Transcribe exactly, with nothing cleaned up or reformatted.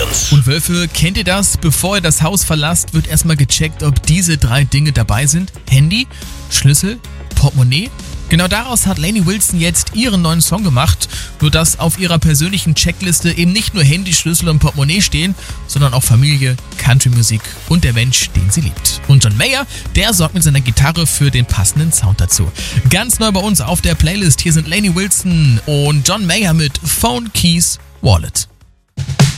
Experience. Und Wölfe, kennt ihr das? Bevor ihr das Haus verlasst, wird erstmal gecheckt, ob diese drei Dinge dabei sind. Handy, Schlüssel, Portemonnaie. Genau daraus hat Lainey Wilson jetzt ihren neuen Song gemacht, nur dass auf ihrer persönlichen Checkliste eben nicht nur Handy, Schlüssel und Portemonnaie stehen, sondern auch Familie, Countrymusik und der Mensch, den sie liebt. Und John Mayer, der sorgt mit seiner Gitarre für den passenden Sound dazu. Ganz neu bei uns auf der Playlist, hier sind Lainey Wilson und John Mayer mit Phone, Keys, Wallet.